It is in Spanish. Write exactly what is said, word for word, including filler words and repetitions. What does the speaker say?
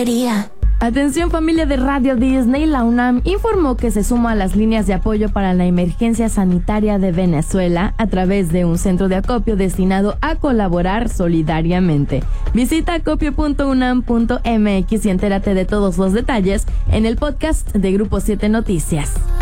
quería. Atención familia de Radio Disney, la UNAM informó que se suma a las líneas de apoyo para la emergencia sanitaria de Venezuela a través de un centro de acopio destinado a colaborar solidariamente. Visita acopio punto unam punto m x y entérate de todos los detalles en el podcast de Grupo siete Noticias.